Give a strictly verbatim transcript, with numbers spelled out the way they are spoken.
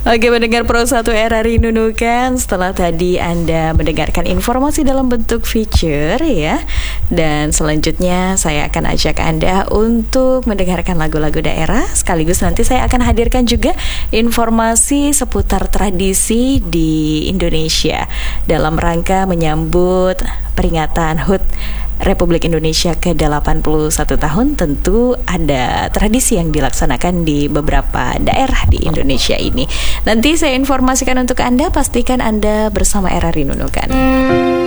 Oke, mendengar Pro satu R R I Nunukan, setelah tadi Anda mendengarkan informasi dalam bentuk feature ya. Dan selanjutnya saya akan ajak Anda untuk mendengarkan lagu-lagu daerah. Sekaligus nanti saya akan hadirkan juga informasi seputar tradisi di Indonesia dalam rangka menyambut peringatan H U T Republik Indonesia ke delapan puluh satu tahun. Tentu ada tradisi yang dilaksanakan di beberapa daerah di Indonesia ini. Nanti saya informasikan untuk Anda, pastikan Anda bersama R R I Nunukan.